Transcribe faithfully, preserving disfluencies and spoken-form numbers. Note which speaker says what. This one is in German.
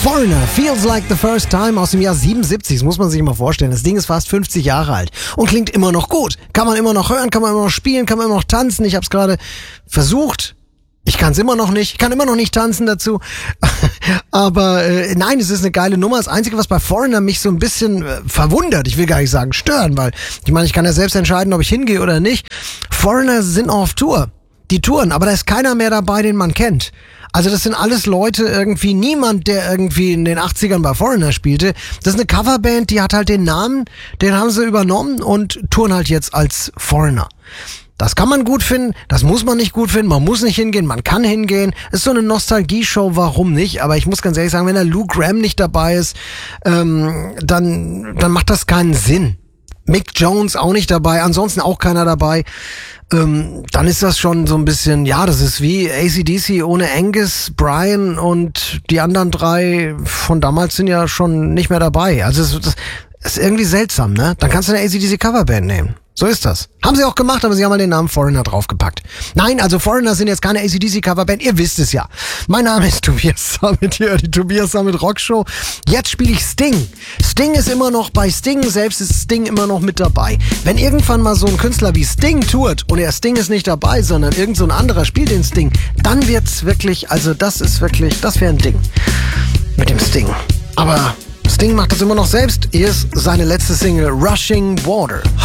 Speaker 1: Foreigner, Feels Like the First Time aus dem Jahr siebenundsiebzig, das muss man sich mal vorstellen. Das Ding ist fast fünfzig Jahre alt und klingt immer noch gut. Kann man immer noch hören, kann man immer noch spielen, kann man immer noch tanzen. Ich habe es gerade versucht. Ich kann es immer noch nicht. Ich kann immer noch nicht tanzen dazu. Aber äh, nein, es ist eine geile Nummer. Das Einzige, was bei Foreigner mich so ein bisschen äh, verwundert, ich will gar nicht sagen stören, weil ich meine, ich kann ja selbst entscheiden, ob ich hingehe oder nicht. Foreigner sind auch auf Tour. Die touren, aber da ist keiner mehr dabei, den man kennt. Also das sind alles Leute irgendwie, niemand, der irgendwie in den achtzigern bei Foreigner spielte. Das ist eine Coverband, die hat halt den Namen, den haben sie übernommen und touren halt jetzt als Foreigner. Das kann man gut finden, das muss man nicht gut finden, man muss nicht hingehen, man kann hingehen. Ist so eine Nostalgie-Show, warum nicht? Aber ich muss ganz ehrlich sagen, wenn der Lou Gramm nicht dabei ist, ähm, dann, dann macht das keinen Sinn. Mick Jones auch nicht dabei, ansonsten auch keiner dabei. Ähm, dann ist das schon so ein bisschen, ja, das ist wie A C D C ohne Angus, Brian und die anderen drei von damals sind ja schon nicht mehr dabei. Also es, das ist irgendwie seltsam, ne? Dann kannst du eine A C D C Coverband nehmen. So ist das. Haben sie auch gemacht, aber sie haben mal den Namen Foreigner draufgepackt. Nein, also Foreigner sind jetzt keine A C D C Coverband, ihr wisst es ja. Mein Name ist Tobias Sammet hier, die Tobias Sammet Rockshow. Jetzt spiele ich Sting. Sting ist immer noch bei Sting, selbst ist Sting immer noch mit dabei. Wenn irgendwann mal so ein Künstler wie Sting tourt und der Sting ist nicht dabei, sondern irgend so ein anderer spielt den Sting, dann wird's wirklich, also das ist wirklich, das wäre ein Ding mit dem Sting. Aber Sting macht das immer noch selbst. Hier ist seine letzte Single, Rushing Water.